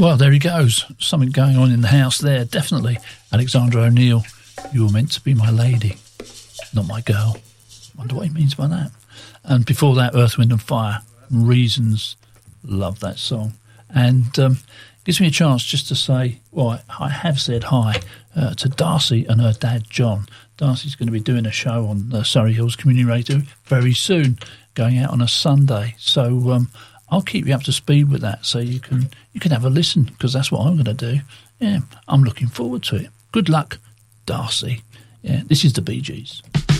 Well, there he goes. Something going on in the house there, definitely. Alexander O'Neill, you were meant to be my lady, not my girl. Wonder what he means by that. And before that, Earth, Wind and Fire, Reasons. Love that song. And gives me a chance just to say, well, I have said hi to Darcy and her dad, John. Darcy's going to be doing a show on Surrey Hills Community Radio very soon, going out on a Sunday. So I'll keep you up to speed with that, so you can have a listen, because that's what I'm going to do. Yeah, I'm looking forward to it. Good luck, Darcy. Yeah, this is the Bee Gees.